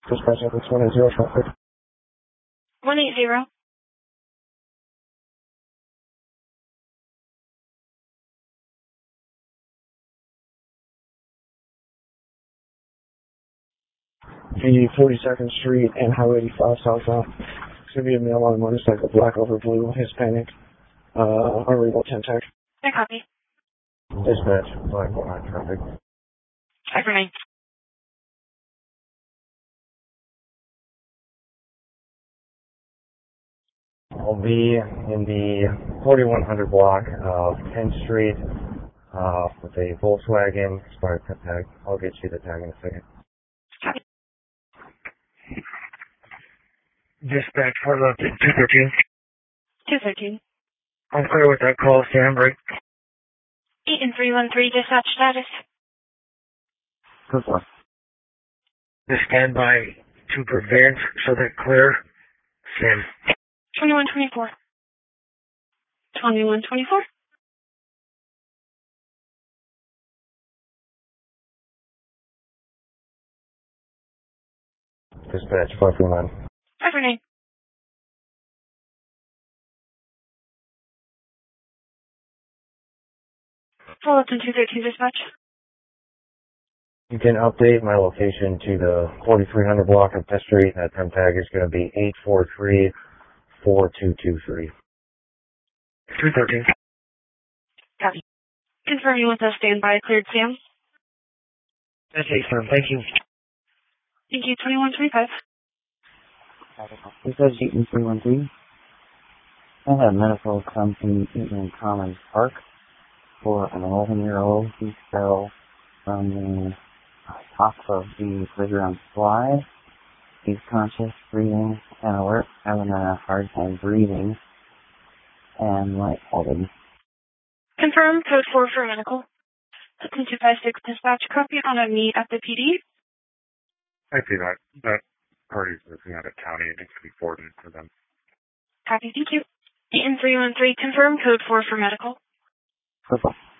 Dispatch at 180 traffic. 180. The 42nd Street and Highway 85 southbound. It's going to be a male on a motorcycle, black over blue, Hispanic, unreadable 10 tech. I copy. Dispatch, black on traffic. Affirming. I'll be in the 4100 block of 10th Street with a Volkswagen expired pet tag. I'll get you the tag in a second. Copy. Dispatch, what about 213? 213. I'm clear with that call, stand break. 8 and 313 dispatch status. Good one. Just stand by to prevent so that clear. Stand. 2124. 2124. Dispatch 539. Affirming. Fullerton 213 dispatch. You can update my location to the 4300 block of 10th Street. That temp tag is going to be 843-4223. 213. Copy. Confirming with us standby cleared Sam. That's it, sir. Thank you. Thank you, 2125. This is Eaton 313. I had medical come to Eaton Commons Park for an 11-year-old who fell from the top of the playground slide. He's conscious, breathing, and alert, having a hard time breathing, and lightheaded. Confirm code 4 for medical. 256 dispatch copy on a meet at the PD. I see that. That party's missing out of county. It needs to be forwarded to them. Copy, thank you. Eaton 313, confirm code 4 for medical. Purple.